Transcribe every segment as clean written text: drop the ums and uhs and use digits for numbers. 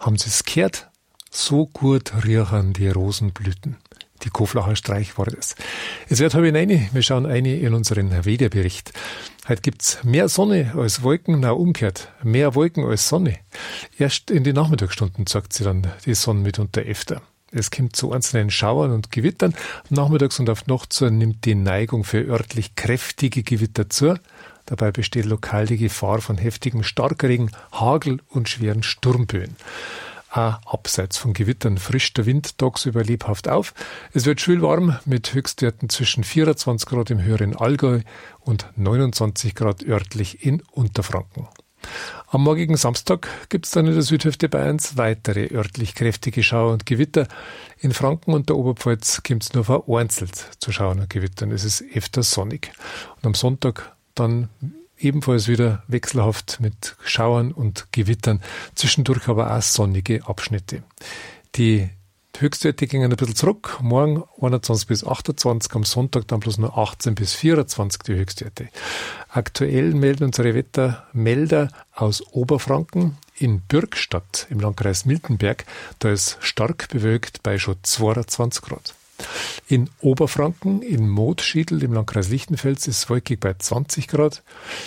Haben Sie es gehört? So gut riechen die Rosenblüten. Die Koflacher Streich war das. Es wird halb neun. Wir schauen rein in unseren Wetterbericht. Heute gibt's mehr Sonne als Wolken, na umgekehrt. Mehr Wolken als Sonne. Erst in den Nachmittagsstunden sagt sie dann die Sonne mitunter öfter. Es kommt zu einzelnen Schauern und Gewittern. Nachmittags und auf Nacht zu nimmt die Neigung für örtlich kräftige Gewitter zu. Dabei besteht lokal die Gefahr von heftigem Starkregen, Hagel und schweren Sturmböen. Auch abseits von Gewittern frischt der Wind tagsüber lebhaft auf. Es wird schwül warm mit Höchstwerten zwischen 24 Grad im höheren Allgäu und 29 Grad örtlich in Unterfranken. Am morgigen Samstag gibt es dann in der Südhälfte Bayerns weitere örtlich kräftige Schauer und Gewitter. In Franken und der Oberpfalz kommt es nur vereinzelt zu Schauern und Gewittern. Es ist öfter sonnig. Und am Sonntag dann ebenfalls wieder wechselhaft mit Schauern und Gewittern, zwischendurch aber auch sonnige Abschnitte. Die Höchstwerte gingen ein bisschen zurück. Morgen 21 bis 28, am Sonntag dann bloß nur 18 bis 24 die Höchstwerte. Aktuell melden unsere Wettermelder aus Oberfranken in Bürgstadt im Landkreis Miltenberg. Da ist stark bewölkt bei schon 22 Grad. In Oberfranken, in Motschiedl im Landkreis Lichtenfels ist es wolkig bei 20 Grad.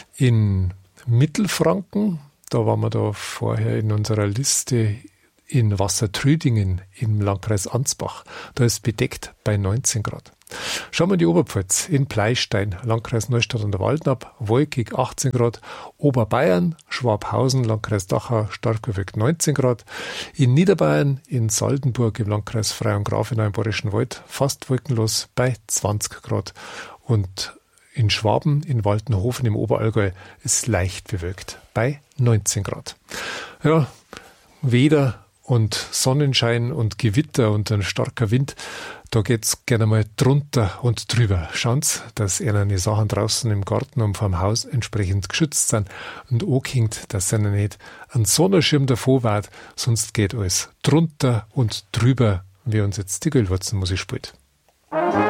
In Mittelfranken, da waren wir da vorher in unserer Liste, in Wassertrüdingen im Landkreis Ansbach, da ist bedeckt bei 19 Grad. Schauen wir in die Oberpfalz, in Pleistein, Landkreis Neustadt an der Waldnab, wolkig 18 Grad, Oberbayern, Schwabhausen, Landkreis Dachau, stark bewölkt 19 Grad, in Niederbayern, in Saldenburg im Landkreis Freyung-Grafenau im Bayerischen Wald, fast wolkenlos bei 20 Grad und in Schwaben, in Waltenhofen im Oberallgäu ist leicht bewölkt bei 19 Grad. Ja, weder und Sonnenschein und Gewitter und ein starker Wind, da geht's gerne mal drunter und drüber. Schaut's, dass ihnen Sachen draußen im Garten und vorm Haus entsprechend geschützt sind und angehängt, dass ihnen nicht ein Sonnenschirm davor weht, sonst geht alles drunter und drüber, wie uns jetzt die Gölwurzenmusik spielt.